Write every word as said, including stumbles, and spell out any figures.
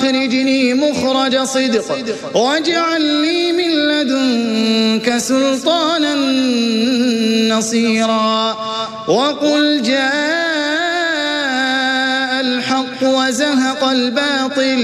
وأخرجني مخرج صدق واجعل لي من لدنك سلطانا نصيرا وقل جاء الحق وزهق الباطل